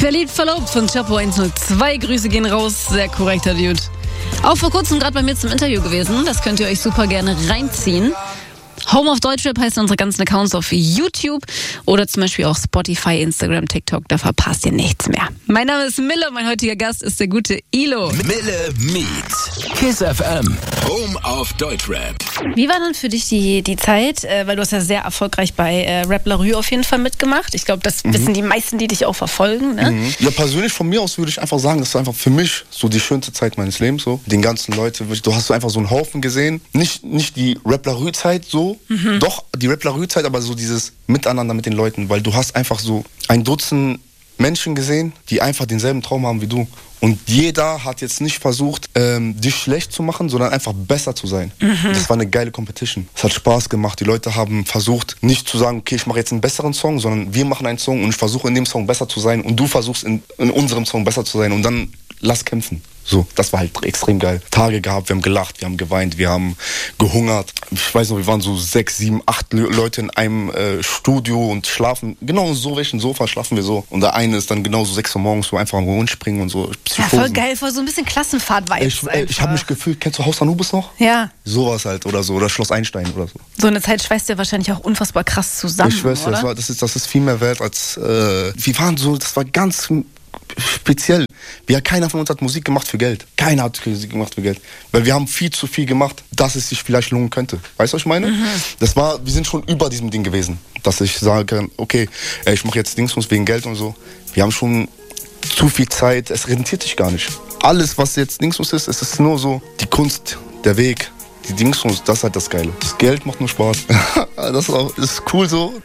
Verliebt, verlobt von Chapo 102. Grüße gehen raus. Sehr korrekter Dude. Auch vor kurzem gerade bei mir zum Interview gewesen. Das könnt ihr euch super gerne reinziehen. Home of Deutschrap heißt unsere ganzen Accounts auf YouTube oder zum Beispiel auch Spotify, Instagram, TikTok. Da verpasst ihr nichts mehr. Mein Name ist Mille, mein heutiger Gast ist der gute Ilo. Mille Meet Kiss FM. Home of Deutschrap. Wie war dann für dich die Zeit? Weil du hast ja sehr erfolgreich bei Rap La Rue auf jeden Fall mitgemacht. Ich glaube, das wissen die meisten, die dich auch verfolgen. Ne? Ja, persönlich von mir aus würde ich einfach sagen, das war einfach für mich so die schönste Zeit meines Lebens. So. Den ganzen Leuten, du hast einfach so einen Haufen gesehen. Nicht die Rap La Rue Zeit so, doch die Rap La Rue Zeit, aber so dieses Miteinander mit den Leuten. Weil du hast einfach so ein Dutzend Menschen gesehen, die einfach denselben Traum haben wie du. Und jeder hat jetzt nicht versucht, dich schlecht zu machen, sondern einfach besser zu sein. Das war eine geile Competition. Es hat Spaß gemacht. Die Leute haben versucht, nicht zu sagen, okay, ich mache jetzt einen besseren Song, sondern wir machen einen Song und ich versuche in dem Song besser zu sein und du versuchst in unserem Song besser zu sein und dann lass kämpfen. So, das war halt extrem geil. Tage gehabt, wir haben gelacht, wir haben geweint, wir haben gehungert. Ich weiß noch, wir waren so 6, 7, 8 Leute in einem Studio und schlafen, genau so welchen Sofa schlafen wir so. Und der eine ist dann genau so 6 Uhr morgens so einfach am Rund springen und so. Psychosen. Ja, voll geil, voll so ein bisschen Klassenfahrt-Vibes. Ich habe mich gefühlt, kennst du Haus Anubis noch? Ja. Sowas halt oder so, oder Schloss Einstein oder so. So eine Zeit schweißt ja wahrscheinlich auch unfassbar krass zusammen, Ich weiß, oder? das ist viel mehr wert als, wir waren so, das war ganz speziell. Keiner von uns hat Musik gemacht für Geld. Keiner hat Musik gemacht für Geld. Weil wir haben viel zu viel gemacht, dass es sich vielleicht lohnen könnte. Weißt du, was ich meine? Wir sind schon über diesem Ding gewesen. Dass ich sage, okay, ich mache jetzt Dingsbums wegen Geld und so. Wir haben schon zu viel Zeit, es rentiert sich gar nicht. Alles, was jetzt Dingsbums ist, es ist nur so die Kunst, der Weg, die Dingsbums, das ist halt das Geile. Das Geld macht nur Spaß. Das ist cool so.